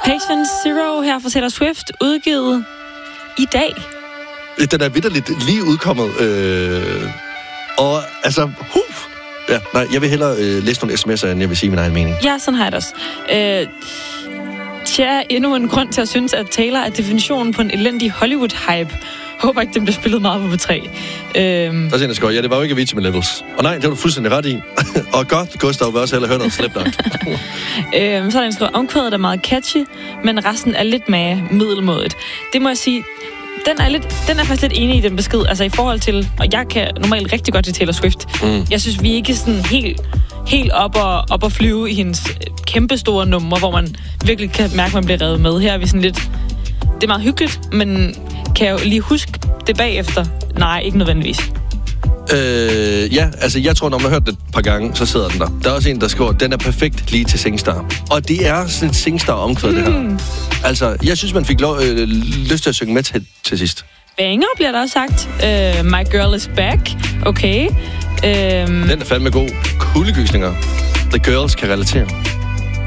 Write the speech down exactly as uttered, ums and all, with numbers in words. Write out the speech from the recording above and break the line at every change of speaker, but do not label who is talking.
Patient Zero her fra Taylor Swift, udgivet i dag.
Den er vitterligt lige udkommet. Øh, og altså, huh. Ja, nej, jeg vil hellere øh, læse nogle sms'er, end jeg vil sige min egen mening.
Ja, sådan har jeg det også. Øh, tja, endnu en grund til at synes, at Taylor er definitionen på en elendig Hollywood-hype. Håber ikke, den bliver spillet meget på B tre. Øhm.
Der er ja, det var jo ikke Avicii med Levels. Og nej, det var du fuldstændig ret i. Og godt, Gustav vil også hellere høre noget Slipknot.
øhm, så er der en skrevet, omkvædet er meget catchy, men resten er lidt mere middelmådigt. Det må jeg sige, den er, lidt, den er faktisk lidt enig i den besked. Altså i forhold til, og jeg kan normalt rigtig godt til Taylor Swift. Mm. Jeg synes, vi er ikke sådan helt, helt op, og, op og flyve i hendes kæmpe store numre, hvor man virkelig kan mærke, at man bliver revet med. Her er vi sådan lidt, det er meget hyggeligt, men kan jeg jo lige huske det bagefter? Nej, ikke nødvendigvis.
Øh, ja, altså jeg tror, når man har hørt det et par gange, så sidder den der. Der er også en, der skriver, den er perfekt lige til Singstar. Og det er sådan et Singstar-omkvæd, mm. det her. Altså, jeg synes, man fik lov, øh, lyst til at synge med til, til sidst.
Banger bliver der også sagt. Uh, My Girl is Back. Okay. Um...
Den er fandme god. Kuldegysninger. The Girls kan relatere.